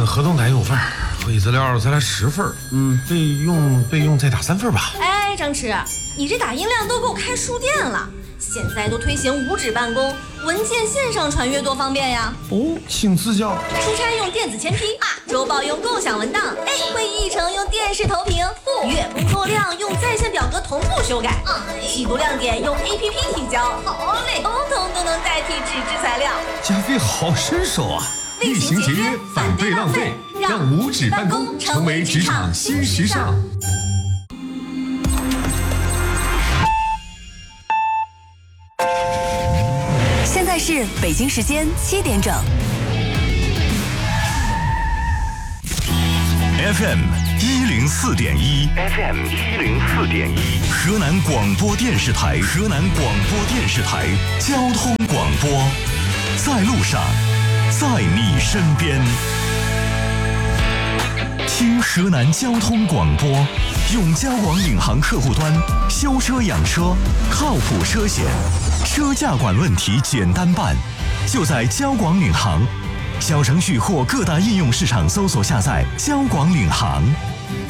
合同打6份，会议资料再来10份，备用再打3份吧。 哎，张弛，你这打印量都够开书店了。现在都推行无纸办公，文件线上传阅多方便呀！ 哦，请赐教。 出差用电子签批啊，周报用共享文档，会议议程用电视投屏，月工作量用在线表格同步修改，季度亮点用 APP 提交，好嘞，通通都能代替纸质材料。 加菲好身手啊！ 厉行节约，反对浪费，让无纸办公成为职场新时尚。 现在是北京时间7点整。 FM 104.1 ，FM 104.1，河南广播电视台，河南广播电视台交通广播，在路上，在你身边。听河南交通广播，用交广领航客户端修车养车，靠谱车险，车价管问题简单办，就在交广领航。小程序或各大应用市场搜索下载交广领航。